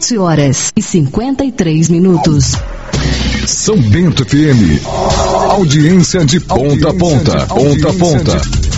7h53. São Bento FM. Audiência de ponta a ponta.